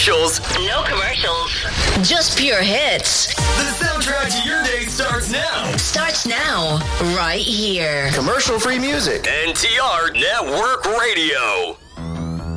commercials. No commercials. Just pure hits. The soundtrack to your day starts now. Starts now, right here. Commercial-free music. NTR Network Radio.